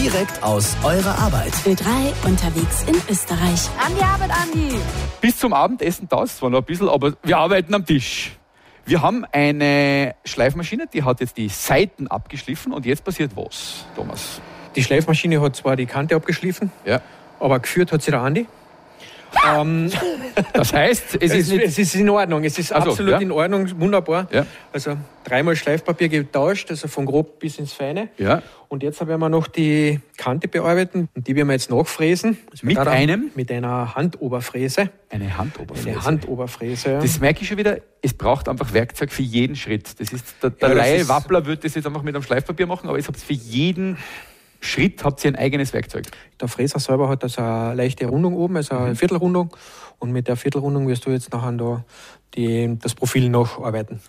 direkt aus eurer Arbeit. Ö3 unterwegs in Österreich. An die Arbeit, Andi! Bis zum Abendessen dauert es zwar noch ein bisschen, aber wir arbeiten am Tisch. Wir haben eine Schleifmaschine, die hat jetzt die Seiten abgeschliffen und jetzt passiert was, Thomas? Die Schleifmaschine hat zwar die Kante abgeschliffen, Ja. aber geführt hat sie der Andi. Das heißt, es ist in Ordnung. Es ist absolut ja. in Ordnung, wunderbar. Ja. Also 3-mal Schleifpapier getauscht, also von grob bis ins Feine. Ja. Und jetzt werden wir noch die Kante bearbeiten und die werden wir jetzt nachfräsen. Mit einem? Mit einer Handoberfräse. Eine Handoberfräse. Eine Handoberfräse, ja. Das merke ich schon wieder, es braucht einfach Werkzeug für jeden Schritt. Das ist, der Ja, das Laie ist- Wappler würde das jetzt einfach mit einem Schleifpapier machen, aber ihr habt für jeden Schritt habt ihr ein eigenes Werkzeug. Der Fräser selber hat also eine leichte Rundung oben, also eine Viertelrundung. Und mit der Viertelrundung wirst du jetzt nachher da das Profil nacharbeiten.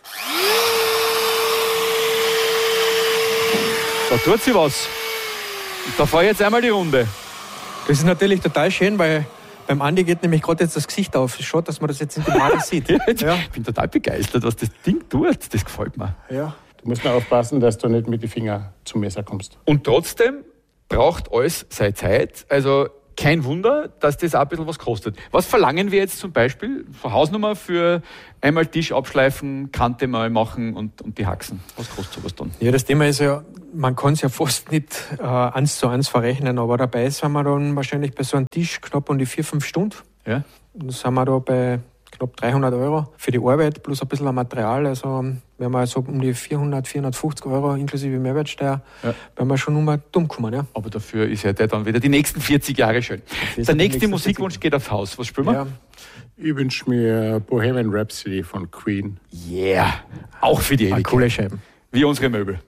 Da tut sie was. Da fahre ich jetzt einmal die Runde. Das ist natürlich total schön, weil beim Andi geht nämlich gerade jetzt das Gesicht auf. Es schaut, dass man das jetzt in die Kamera sieht. Ja. Ich bin total begeistert, was das Ding tut. Das gefällt mir. Ja. Du musst nur aufpassen, dass du nicht mit den Fingern zum Messer kommst. Und trotzdem braucht alles seine Zeit. Also kein Wunder, dass das auch ein bisschen was kostet. Was verlangen wir jetzt zum Beispiel? Hausnummer für einmal Tisch abschleifen, Kante mal machen und die Haxen. Was kostet sowas dann? Ja, das Thema ist ja, man kann es ja fast nicht 1:1 verrechnen, aber dabei sind wir dann wahrscheinlich bei so einem Tisch knapp um die 4-5 Stunden. Ja? Dann sind wir da bei knapp 300 Euro für die Arbeit plus ein bisschen an Material. Also wenn wir so um die 400, 450 Euro inklusive Mehrwertsteuer, werden wir schon dumm kommen. Ja. Aber dafür ist ja der dann wieder die nächsten 40 Jahre schön. Der nächste Musikwunsch geht aufs Haus. Was spielen wir? Ja. Ich wünsche mir Bohemian Rhapsody von Queen. Yeah. Auch für die Ewigkeit. Coole Scheiben. Wie unsere Möbel.